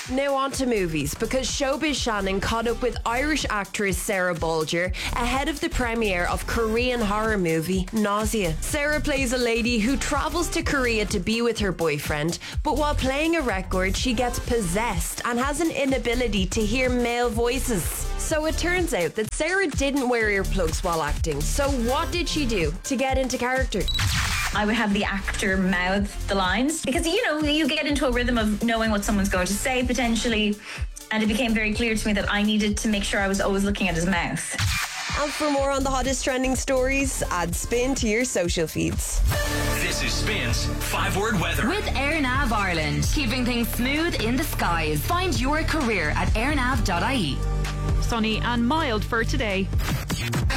Now on to movies, because Showbiz Shannon caught up with Irish actress Sarah Bolger ahead of the premiere of Korean horror movie Nausea. Sarah plays a lady who travels to Korea to be with her boyfriend, but while playing a record she gets possessed and has an inability to hear male voices. So it turns out that Sarah didn't wear earplugs while acting. So what did she do to get into character? I would have the actor mouth the lines because, you get into a rhythm of knowing what someone's going to say potentially, and it became very clear to me that I needed to make sure I was always looking at his mouth. And for more on the hottest trending stories, add Spin to your social feeds. This is Spin's 5-word weather. With AirNav Ireland, keeping things smooth in the skies. Find your career at airnav.ie. Sunny and mild for today.